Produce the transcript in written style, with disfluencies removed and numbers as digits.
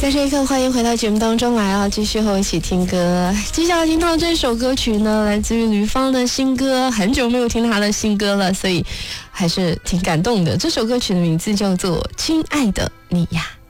在这一刻，欢迎回到节目当中来啊！继续和我一起听歌。接下来听到这首歌曲呢，来自于吕方的新歌，很久没有听他的新歌了，所以还是挺感动的。这首歌曲的名字叫做《亲爱的你呀》。